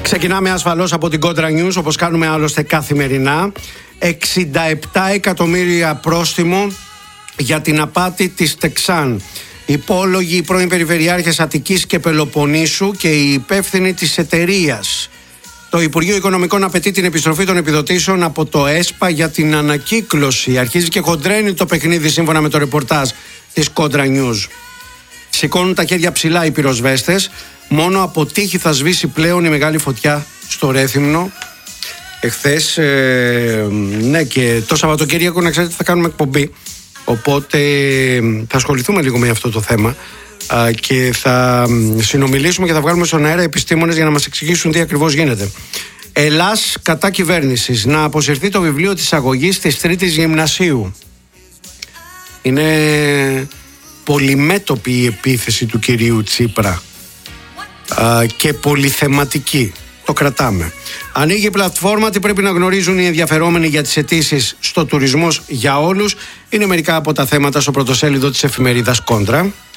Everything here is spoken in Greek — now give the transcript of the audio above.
Ξεκινάμε ασφαλώς από την Contra News, όπως κάνουμε άλλωστε καθημερινά. 67 εκατομμύρια πρόστιμο για την απάτη της Τεξάν. Υπόλογοι οι πρώην περιφερειάρχες Αττικής και Πελοποννήσου και οι υπεύθυνοι της εταιρείας. Το Υπουργείο Οικονομικών απαιτεί την επιστροφή των επιδοτήσεων από το ΕΣΠΑ για την ανακύκλωση. Αρχίζει και χοντρένει το παιχνίδι σύμφωνα με το ρεπορτάζ της Contra News. Σηκώνουν τα χέρια ψηλά οι πυροσβέστες. Μόνο από τύχη θα σβήσει πλέον η μεγάλη φωτιά στο Ρέθυμνο. Εχθές, ναι, και το Σαββατοκύριακο να ξέρετε θα κάνουμε εκπομπή. Οπότε θα ασχοληθούμε λίγο με αυτό το θέμα και θα συνομιλήσουμε και θα βγάλουμε στον αέρα επιστήμονες για να μας εξηγήσουν τι ακριβώς γίνεται. Ελλάς κατά κυβέρνησης. Να αποσυρθεί το βιβλίο της αγωγής της Τρίτης Γυμνασίου. Είναι πολυμέτωπη η επίθεση του κυρίου Τσίπρα και πολυθεματική. Το κρατάμε. Ανοίγει η πλατφόρμα, τι πρέπει να γνωρίζουν οι ενδιαφερόμενοι για τις αιτήσεις στο τουρισμός για όλους. Είναι μερικά από τα θέματα στο πρωτοσέλιδο της εφημερίδας Contra.